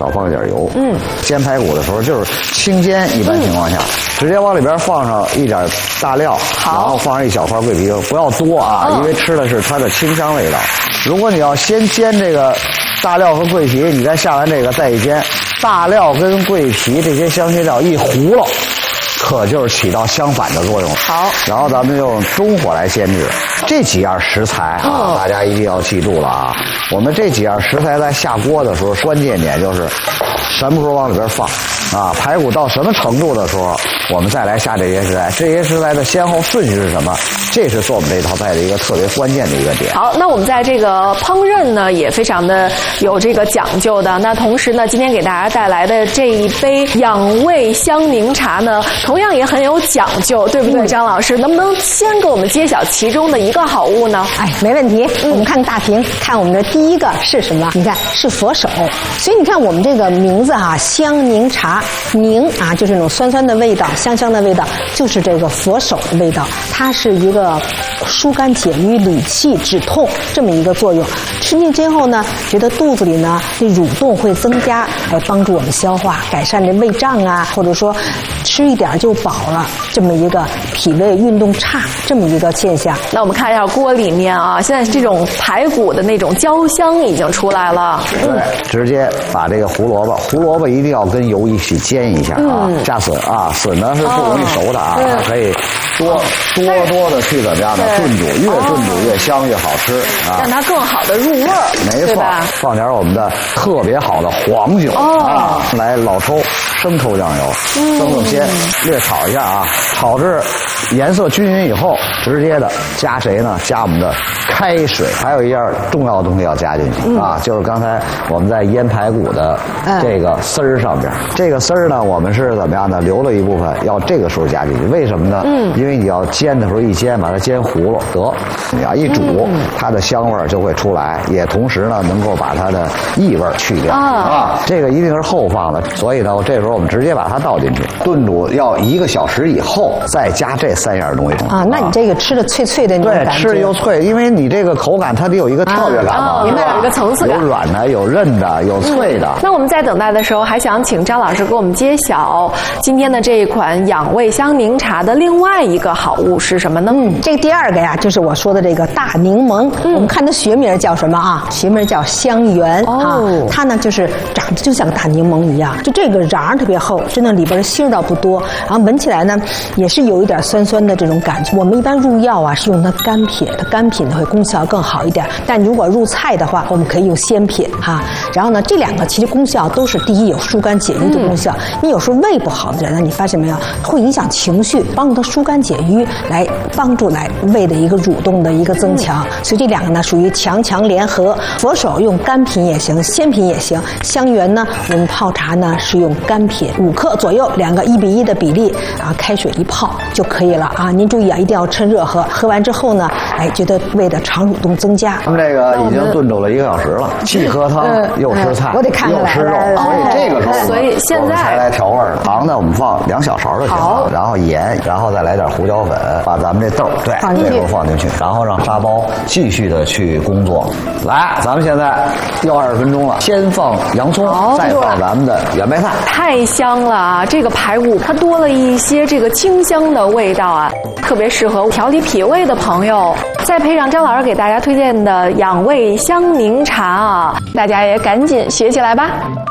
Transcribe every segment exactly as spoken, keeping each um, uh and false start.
少放一点油。嗯，煎排骨的时候就是清煎，一般情况下、嗯、直接往里边放上一点大料，然后放上一小块桂皮，不要多啊、嗯，因为吃的是它的清香味道。如果你要先煎这个大料和桂皮，你再下完这个再一煎，大料跟桂皮这些香辛料一糊了，可就是起到相反的作用。好，然后咱们用中火来煎制这几样食材啊、哦，大家一定要记住了啊！我们这几样食材在下锅的时候，关键点就是什么时候往里边放啊？排骨到什么程度的时候，我们再来下这些食材。这些食材的先后顺序是什么？这是做我们这道菜的一个特别关键的一个点。 好，那我们在这个烹饪呢也非常的有这个讲究的。那同时呢，今天给大家带来的这一杯养胃香柠茶呢，同样也很有讲究，对不对，张老师？能不能先给我们揭晓其中的一个好物呢？ 哎，没问题。嗯、我们看大屏，看我们的第一个是什么？你看是佛手。所以你看我们这个名字哈、啊，香柠茶，柠啊就是那种酸酸的味道，香香的味道，就是这个佛手的味道。它是一个疏肝解郁、理气止痛这么一个作用。吃进之后呢，觉得肚子里呢这蠕动会增加，来帮助我们消化，改善这胃胀啊，或者说吃一点就饱了这么一个脾胃运动差这么一个现象。 那我们看一下锅里面啊，现在这种排骨的那种焦香已经出来了。 对，嗯、直接把这个胡萝卜，胡萝卜一定要跟油一起煎一下啊，嗯、下笋啊，笋呢是不容易熟的啊，它、哦、可以多多多的去怎么样呢？炖煮，越炖煮越香越好吃啊， 让它更好的入味儿。 没错，放点我们的特别好的黄酒、哦、啊，来老抽、生抽酱油，蒸蒸鲜，略炒一下啊，炒至颜色均匀以后，直接的加谁呢？加我们的开水。还有一样重要的东西要加进去、嗯、啊，就是刚才我们在腌排骨的这个丝儿上边、嗯，这个丝儿呢，我们是怎么样呢？留了一部分，要这个时候加进去。为什么呢？嗯，因为你要煎的时候一煎，把它煎糊了，得你要一煮、嗯，它的香味就会出来，也同时呢能够把它的异味去掉、哦、啊。这个一定是后放的，所以呢，这时候我们直接把它倒进去，炖煮要一个小时以后再加这三样东西啊。那你这个吃的脆脆的那种感觉， 对，吃又脆，因为你这个口感它得有一个跳跃感嘛， 明白、啊，有一个层次感， 有软的，有韧的，有脆的、嗯。 那我们在等待的时候，还想请张老师给我们揭晓今天的这一款养胃香柠茶的另外一个好物是什么呢？ 嗯，这个第二个呀，就是我说的这个大柠檬。嗯、我们看它学名叫什么啊？学名叫香橼、哦、啊。它呢就是长得就像大柠檬一样，就这个瓤特别厚，真的里边的芯儿倒不多，然后闻起来呢也是有一点酸酸的这种感觉。我们一般入药啊是用它干品，它干品呢会功效更好一点。但如果入菜的话，我们可以用鲜品哈、啊。然后呢，这两个其实功效都是第一有疏肝解郁的功效。嗯、你有时候胃不好的人呢，你发现没有，会影响情绪，帮助它疏肝解郁，来帮助来胃的一个蠕动的一个增强。嗯、所以这两个呢属于强强联合。佛手用干品也行，鲜品也行。香橼呢，我们泡茶呢是用干品五克左右，两个一比一的比例啊，开水一泡就可以了啊。您注意啊，一定要趁热喝。喝完之后呢，哎，觉得胃的肠蠕动增加。 咱们这个已经炖煮了一个小时了，既喝汤、嗯、又吃菜， 我得看又吃肉，所以这个时候所以现在才来调味儿。糖呢，我们放两小勺就行了，然后盐，然后再来点胡椒粉，把咱们这豆对这时候放进去，然后让沙包继续的去工作。来，咱们现在要二十分钟了，先放洋葱，再放咱们的圆白菜， 太香了啊！这个排骨它多了一些这个清香的味道啊，特别适合调理脾胃的朋友。再配上张老师给大家推荐的养胃香柠茶啊，大家也赶紧学起来吧。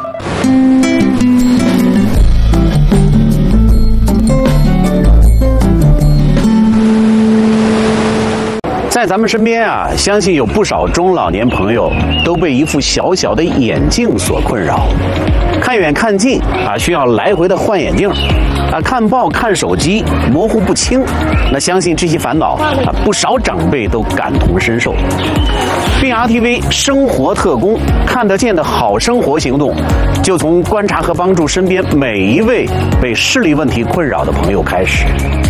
在咱们身边啊，相信有不少中老年朋友都被一副小小的眼镜所困扰，看远看近啊，需要来回的换眼镜啊，看报看手机模糊不清。那相信这些烦恼啊，不少长辈都感同身受。并 R T V 生活特工看得见的好生活行动，就从观察和帮助身边每一位被视力问题困扰的朋友开始。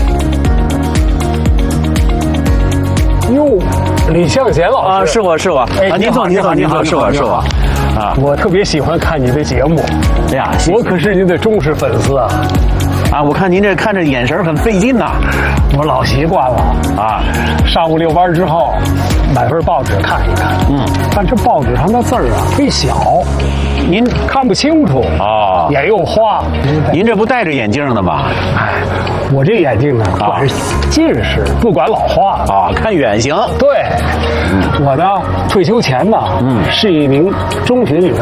哟，李向贤老师啊，是我是我， 哎， 您好您好您好，是我是我，啊， 我特别喜欢看你的节目， 哎呀，谢谢， 我可是您的忠实粉丝啊。 啊，我看您这看着眼神很费劲呐。 我老习惯了啊，上午遛弯之后，买份报纸看一看。嗯，但这报纸上的字儿啊忒小，您看不清楚啊，眼又花。 您这不戴着眼镜的吗？ 哎，我这眼镜呢，管是近视，不管老花啊，看远行。 对，我呢退休前呢，嗯，是一名中学语文